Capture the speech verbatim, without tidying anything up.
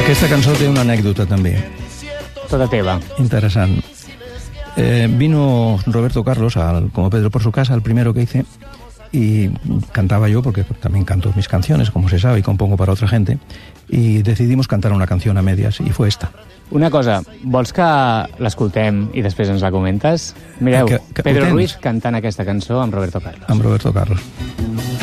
Aquesta cançó té una anècdota també. Tota teva. Interessant. Eh, vino Roberto Carlos, al, como Pedro por su casa, el primero que hice, y cantaba yo, porque también canto mis canciones, como se sabe, y compongo para otra gente, y decidimos cantar una canción a medias, y fue esta. Una cosa, vols que l'escoltem i després ens la comentes? Mireu, Que- que- Pedro ho tens? Ruiz cantant aquesta cançó amb Roberto Carlos. Amb Roberto Carlos.